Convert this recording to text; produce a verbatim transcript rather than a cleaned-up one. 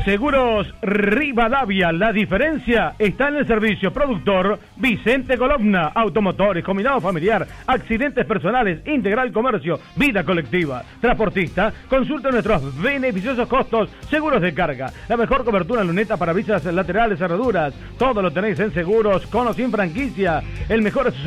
Seguros Rivadavia, la diferencia está en el servicio. Productor Vicente Colomna, automotores, combinado familiar, accidentes personales, integral comercio, vida colectiva. Transportista, consulta nuestros beneficiosos costos, seguros de carga, la mejor cobertura en luneta, parabrisas laterales, cerraduras. Todo lo tenéis en seguros, con o sin franquicia, el mejor asesoramiento